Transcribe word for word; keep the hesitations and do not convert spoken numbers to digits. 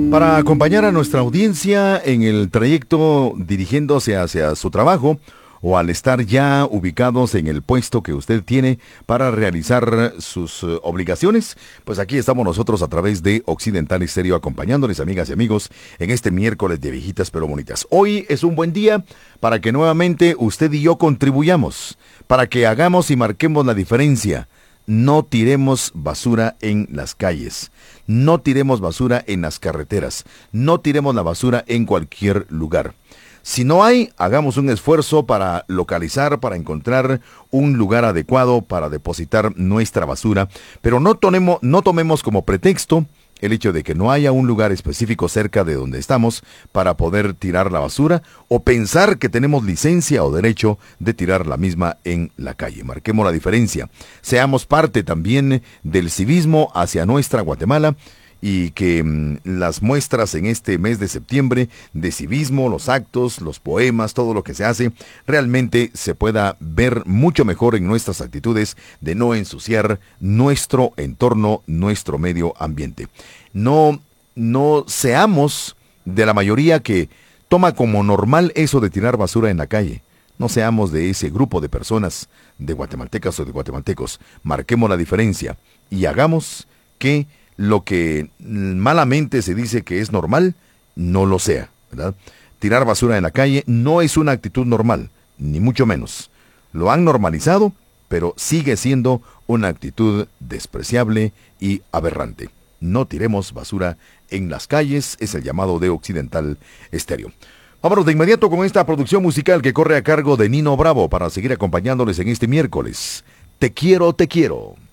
Para acompañar a nuestra audiencia en el trayecto dirigiéndose hacia su trabajo o al estar ya ubicados en el puesto que usted tiene para realizar sus uh, obligaciones, pues aquí estamos nosotros a través de Occidental Estéreo acompañándoles, amigas y amigos, en este miércoles de viejitas pero bonitas. Hoy es un buen día para que nuevamente usted y yo contribuyamos, para que hagamos y marquemos la diferencia. No tiremos basura en las calles, no tiremos basura en las carreteras, no tiremos la basura en cualquier lugar. Si no hay, hagamos un esfuerzo para localizar, para encontrar un lugar adecuado para depositar nuestra basura, pero no tomemos, no tomemos como pretexto el hecho de que no haya un lugar específico cerca de donde estamos para poder tirar la basura o pensar que tenemos licencia o derecho de tirar la misma en la calle. Marquemos la diferencia. Seamos parte también del civismo hacia nuestra Guatemala y que mmm, las muestras en este mes de septiembre de civismo, los actos, los poemas, todo lo que se hace, realmente se pueda ver mucho mejor en nuestras actitudes de no ensuciar nuestro entorno, nuestro medio ambiente. No, no seamos de la mayoría que toma como normal eso de tirar basura en la calle. No seamos de ese grupo de personas, de guatemaltecas o de guatemaltecos. Marquemos la diferencia y hagamos que lo que malamente se dice que es normal, no lo sea, ¿verdad? Tirar basura en la calle no es una actitud normal, ni mucho menos. Lo han normalizado, pero sigue siendo una actitud despreciable y aberrante. No tiremos basura en las calles, es el llamado de Occidental Estéreo. Vámonos de inmediato con esta producción musical que corre a cargo de Nino Bravo para seguir acompañándoles en este miércoles. Te quiero, te quiero.